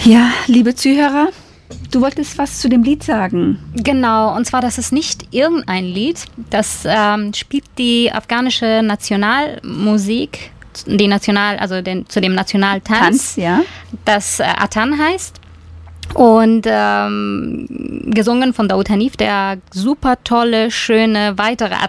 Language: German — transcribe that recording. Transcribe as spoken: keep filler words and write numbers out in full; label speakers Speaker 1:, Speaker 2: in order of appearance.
Speaker 1: Ja, liebe Zuhörer, du wolltest was zu dem Lied sagen.
Speaker 2: Genau, und zwar, das ist nicht irgendein Lied. Das ähm, spielt die afghanische Nationalmusik, die National, also den, zu dem Nationaltanz,
Speaker 1: Tanz, ja.
Speaker 2: das äh, Atan heißt. Und ähm, gesungen von Daoud Hanif, der super tolle, schöne, weitere